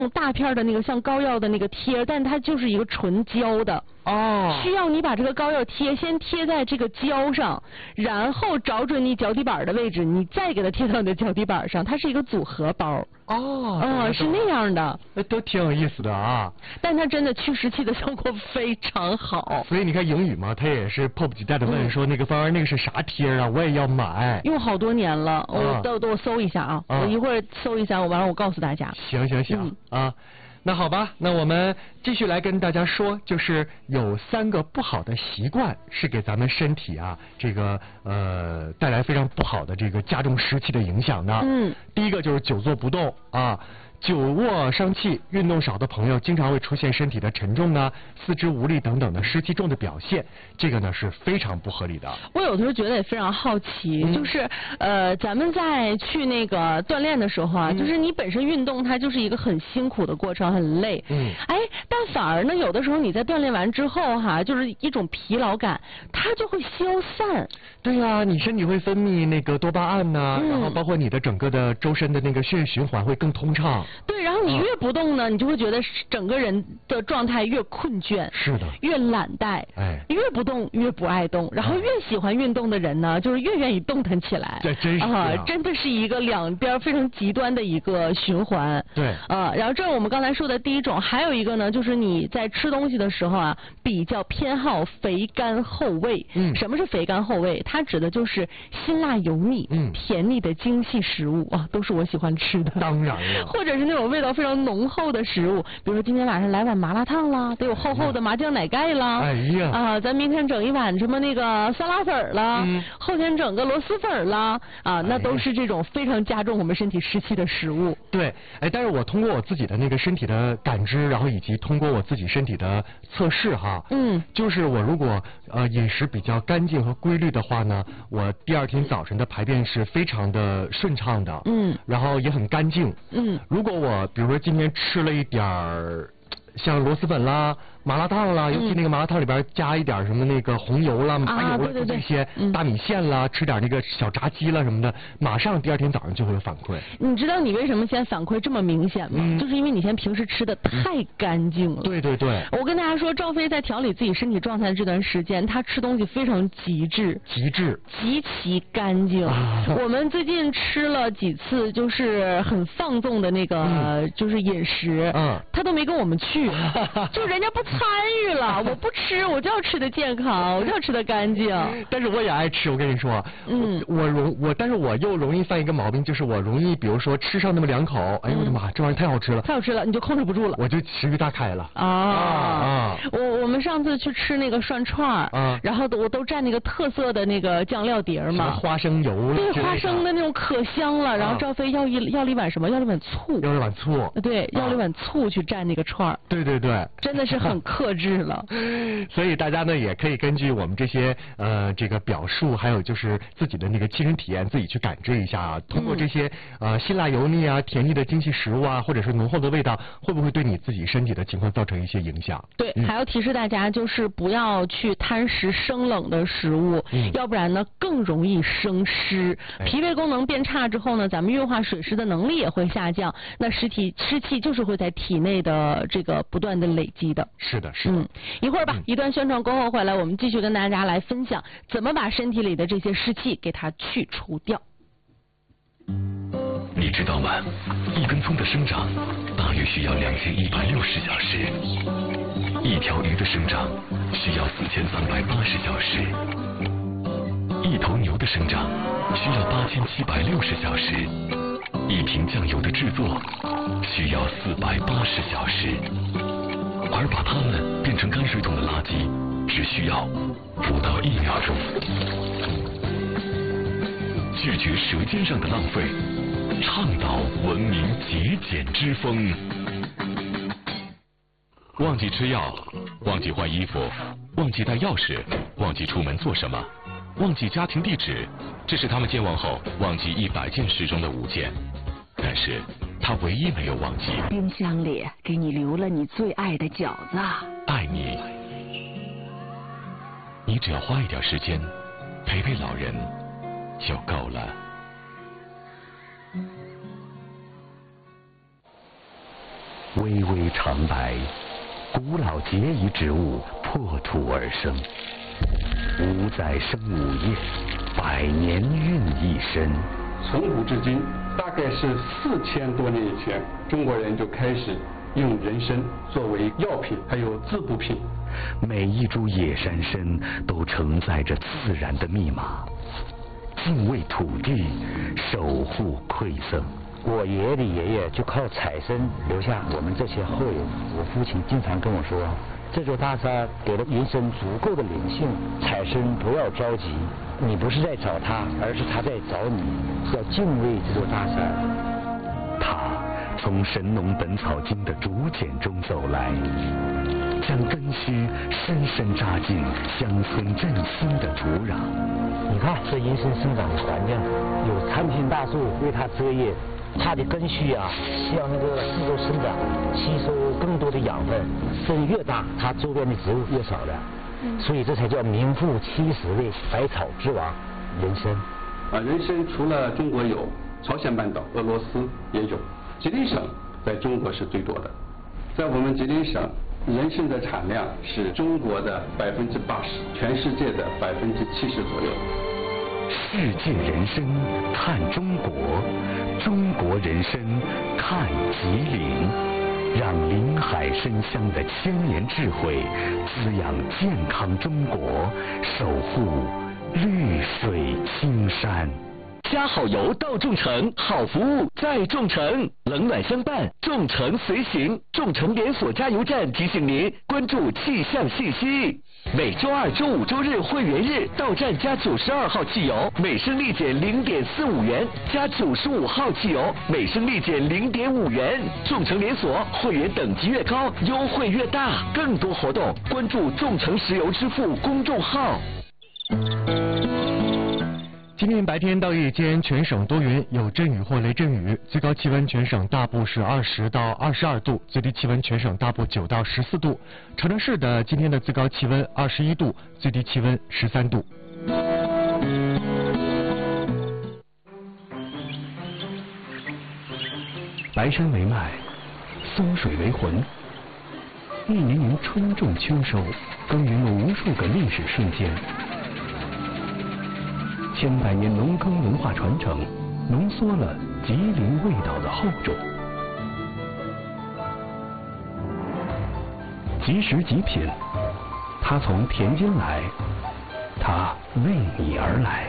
大片的那个像膏药的那个贴，但它就是一个纯胶的。哦。需要你把这个膏药先贴在这个胶上，然后找准你脚底板的位置，你再给它贴到你的脚底板上，它是一个组合包。哦。是那样的。 都挺有意思的啊。 但它真的去湿气的效果非常好。 所以你看英语嘛，他也是迫不及待的问说那个芳儿那个是啥贴啊？我也要买。 用好多年了，我搜一下啊，我一会儿搜一下，完了我告诉大家。 行。啊，那好吧，那我们继续来跟大家说，就是有3个不好的习惯是给咱们身体啊这个带来非常不好的这个加重湿气的影响的。第一个就是久坐不动啊。久卧伤气，运动少的朋友经常会出现身体的沉重啊、四肢无力等等的湿气重的表现，这个呢是非常不合理的。 我有的时候觉得也非常好奇，就是咱们在去那个锻炼的时候啊，就是你本身运动它就是一个很辛苦的过程，很累。但反而呢，有的时候你在锻炼完之后哈，就是一种疲劳感，它就会消散。 对呀，你身体会分泌那个多巴胺呐，然后包括你的整个的周身的那个血液循环会更通畅。 对，然后你越不动呢，你就会觉得整个人的状态越困倦， 是的， 越懒怠，越不动越不爱动，然后越喜欢运动的人呢，就是越愿意动弹起来。 这真是真的是一个两边非常极端的一个循环。 对， 然后这是我们刚才说的第一种，还有一个呢，就是你在吃东西的时候啊，比较偏好肥甘厚味。什么是肥甘厚味？它指的就是辛辣油腻、甜腻的精细食物啊，都是我喜欢吃的。 当然了。 或者是那种味道非常浓厚的食物，比如说今天晚上来碗麻辣烫啦，得有厚厚的麻酱奶盖啦。 哎呀。 咱明天整一碗什么那个酸辣粉啦，后天整个螺蛳粉啦，那都是这种非常加重我们身体湿气的食物。 对，但是我通过我自己的那个身体的感知，然后以及通过我自己身体的测试哈，就是我如果饮食比较干净和规律的话呢，我第2天早晨的排便是非常的顺畅的，然后也很干净。如果我比如说今天吃了一点儿像螺蛳粉啦、麻辣烫啦，尤其那个麻辣烫里边加一点什么那个红油啦、麻油啦，这些大米线啦，吃点那个小炸鸡啦什么的，马上第2天早上就会有反馈。 你知道你为什么现在反馈这么明显吗？就是因为你现在平时吃的太干净了。 对。 我跟大家说，赵飞在调理自己身体状态的这段时间，他吃东西非常极致，极其干净。我们最近吃了几次就是很放纵的那个就是饮食，他都没跟我们去，就人家不参与了。我不吃，我就要吃的健康，我就要吃的干净。 但是我也爱吃，我跟你说，但是我又容易犯一个毛病，就是我容易比如说吃上那么2口，哎呦我的妈，这玩意儿太好吃了， 你就控制不住了， 我就食欲大开了。 我们上次去吃那个涮串然后我都蘸那个特色的那个酱料碟嘛， 花生油， 对，花生的那种可香了。然后赵飞要了一碗什么？要了一碗醋。对，要了一碗醋去蘸那个串儿。 对， 真的是很克制了。 所以大家呢也可以根据我们这些这个表述，还有就是自己的那个亲身体验，自己去感知一下啊。通过这些辛辣油腻啊、甜腻的精细食物啊，或者是浓厚的味道，会不会对你自己身体的情况造成一些影响？ 对，还要提示大家，就是不要去贪食生冷的食物，要不然呢更容易生湿。脾胃功能变差之后呢，咱们运化水湿的能力也会下降，那湿气就是会在体内的这个不断的累积的。 是的。 一会儿吧，一段宣传过后回来，我们继续跟大家来分享怎么把身体里的这些湿气给它去除掉。 你知道吗？一根葱的生长大约需要2160小时，一条鱼的生长需要4380小时，一头牛的生长需要8760小时，一瓶酱油的制作需要480小时，而把它们变成泔水桶的垃圾只需要不到1秒钟。拒绝舌尖上的浪费，倡导文明节俭之风。忘记吃药，忘记换衣服，忘记带钥匙，忘记出门做什么，忘记家庭地址，这是他们健忘后忘记100件事中的5件。但是他唯一没有忘记， 冰箱里给你留了你最爱的饺子。 爱你，你只要花一点时间陪陪老人就够了。 巍巍长白，古老节仪植物破土而生。五载生五叶，百年孕一身。 从古至今，大概是4000多年以前，中国人就开始用人参作为药品，还有滋补品。 每一株野山参都承载着自然的密码，敬畏土地，守护馈赠。 我爷爷的爷爷就靠采参留下我们这些后人。我父亲经常跟我说，这座大山给了人参足够的灵性，采参不要着急，你不是在找他，而是他在找你，要敬畏这座大山。 他从《神农本草经》的竹简中走来，将根须深深扎进乡村振兴的土壤。 你看这人参生长的环境，有参天大树为它遮叶，它的根须啊向那个四周生长，吸收更多的养分。根越大，它周边的植物越少的，所以这才叫名副其实的百草之王人参。 人参除了中国有，朝鲜半岛、俄罗斯也有，吉林省在中国是最多的。在我们吉林省，人参的产量是中国的80%，全世界的70%左右。 世界人参看中国，中国人参看吉林，让林海参香的千年智慧滋养健康中国，守护绿水青山。 加好油到众诚，好服务在众诚，冷暖相伴，众诚随行。众诚连锁加油站提醒您关注气象信息。每周二、周五、周日会员日到站加92号汽油，每升立减0.45元；加95号汽油，每升立减0.5元。众诚连锁会员等级越高，优惠越大。更多活动关注众诚石油支付公众号。 今天白天到夜间全省多云，有阵雨或雷阵雨，最高气温全省大部是20到22度，最低气温全省大部9到14度。长春市的今天的最高气温21度，最低气温13度。 白山为脉，松水为魂。一年年春种秋收，耕耘了无数个历史瞬间。千百年农耕文化传承，浓缩了吉林味道的厚重。即食即品，它从田间来，它为你而来。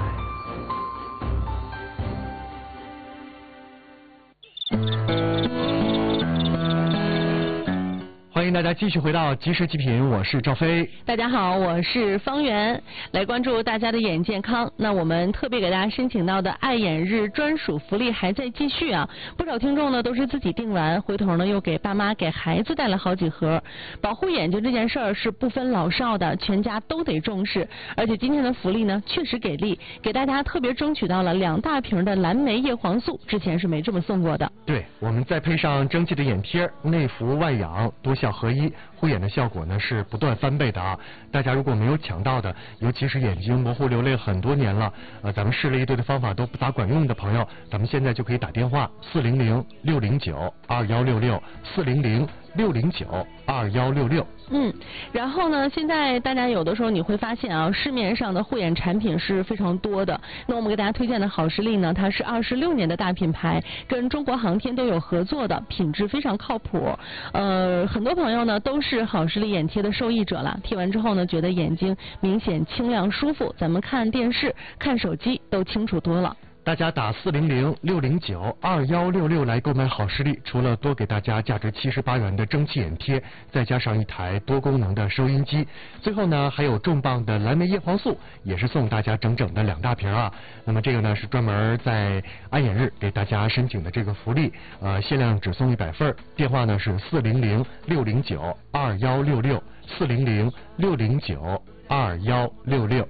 欢迎大家继续回到即时极品，我是赵飞。 大家好，我是方圆，来关注大家的眼健康。那我们特别给大家申请到的爱眼日专属福利还在继续啊！不少听众呢都是自己订完，回头呢又给爸妈给孩子带了好几盒。保护眼睛这件事儿是不分老少的，全家都得重视。而且今天的福利呢确实给力，给大家特别争取到了2大瓶的蓝莓叶黄素，之前是没这么送过的。 对，我们再配上蒸汽的眼贴，内服外养，多效合一，护眼的效果呢是不断翻倍的啊！大家如果没有抢到的，尤其是眼睛模糊流泪很多年了，咱们试了一堆的方法都不咋管用的朋友，咱们现在就可以打电话400-609-2166，400-609-2166。 然后呢，现在大家有的时候你会发现啊，市面上的护眼产品是非常多的。那我们给大家推荐的好视力呢，它是26年的大品牌，跟中国航天都有合作的，品质非常靠谱。很多朋友呢都是好视力眼贴的受益者了，贴完之后呢，觉得眼睛明显清亮舒服，咱们看电视、看手机都清楚多了。 大家打400-609-2166来购买好视力，除了多给大家价值78元的蒸汽眼贴，再加上一台多功能的收音机，最后呢还有重磅的蓝莓叶黄素，也是送大家整整的2大瓶啊。那么这个呢是专门在爱眼日给大家申请的这个福利，限量只送100份，电话呢是400-609-2166，400-609-2166。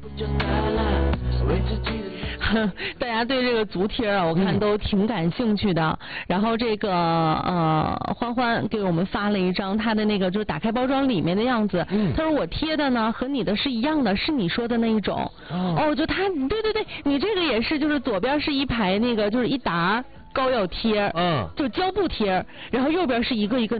大家对这个足贴啊，我看都挺感兴趣的。然后这个欢欢给我们发了一张他的那个就是打开包装里面的样子。他说我贴的呢和你的是一样的，是你说的那一种。就他对，你这个也是，就是左边是一排那个就是一沓。 膏药贴，就胶布贴，然后右边是一个一个